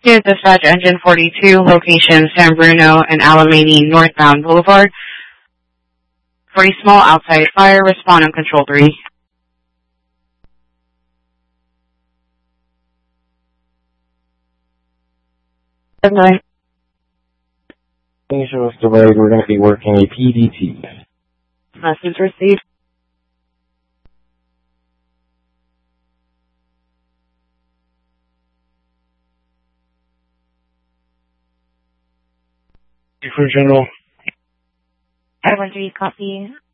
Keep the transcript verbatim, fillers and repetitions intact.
to dispatch engine forty-two, location San Bruno and Alemany northbound Boulevard. For a small outside fire, respond on control three. Good night. Shows delayed. We're going to be working a P D T. Message received. For General. I want to copy.